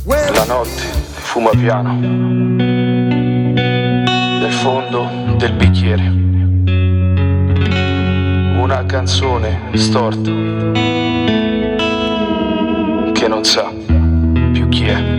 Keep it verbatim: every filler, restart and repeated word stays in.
La notte fuma piano nel fondo del bicchiere. Una canzone storta che non sa più chi è.